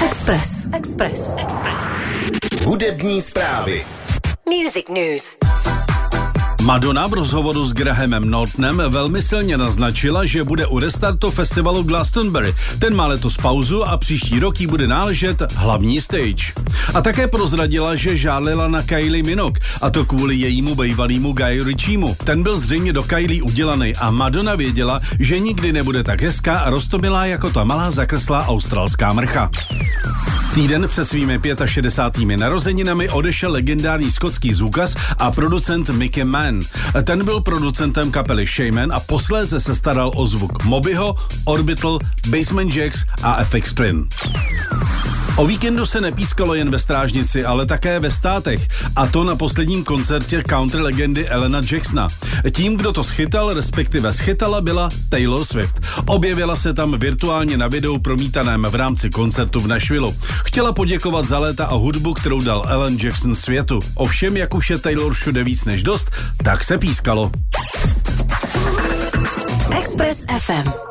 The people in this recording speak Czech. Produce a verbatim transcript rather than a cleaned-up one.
Express. Express. Express. Hudební zprávy. Music News. Madonna v rozhovoru s Grahamem Nortonem velmi silně naznačila, že bude u restartu festivalu Glastonbury. Ten má letos pauzu a příští rok jí bude náležet hlavní stage. A také prozradila, že žádlila na Kylie Minogue, a to kvůli jejímu bývalýmu Guy Ritchiemu. Ten byl zřejmě do Kylie udělaný a Madonna věděla, že nikdy nebude tak hezká a roztomilá jako ta malá zakreslá australská mrcha. Týden před svými šedesátými pěti narozeninami odešel legendární skotský zvukař a producent Mickey Mann. Ten byl producentem kapely Shaman a posléze se staral o zvuk Mobyho, Orbital, Basement Jaxx a F X Twin. O víkendu se nepískalo jen ve Strážnici, ale také ve státech, a to na posledním koncertě country legendy Alana Jacksona. Tím, kdo to schytal, respektive schytala, byla Taylor Swift. Objevila se tam virtuálně na videu promítaném v rámci koncertu v Nashvillu. Chtěla poděkovat za léta a hudbu, kterou dal Alan Jackson světu. Ovšem, jak už je Taylor všude víc než dost, tak se pískalo. Express F M.